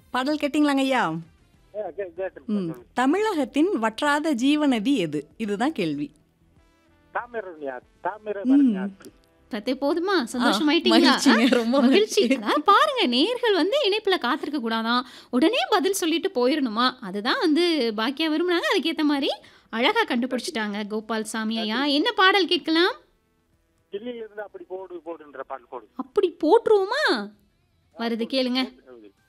பாடல் கேட்டிங்களாங்க ஐயா? ம். தமிழகத்தின் வற்றாத ஜீவநதி எது? இதுதான் கேள்வி. தாமிரபரணி ம். ஆற்று. பத்தே போதுமா? ஆ, சந்தோஷமாயிட்டீங்களா? மகிழ்ச்சிங்க. ரொம்ப மகிழ்ச்சி. மகிழ்ச்சி. அதான் பாருங்க நேயர்கள் வந்து இணைப்புல காத்திருக்க கூடாதாம். உடனே பதில் சொல்லிட்டு போயிரணுமா? அதுதான் வந்து பாக்கியா விரும்புனாங்க. அதுக்கேத்த மாரி அழகா கண்டுபிடிச்சுட்டாங்க கோபால்சாமி ஐயா. என்ன பாடல் கேட்கலாம்? தில்லியிலிருந்து அப்படி போடு போடுன்ற பாட்டு போடு. அப்படி போட்டுருவோமா? வருது கேளுங்க. போடு.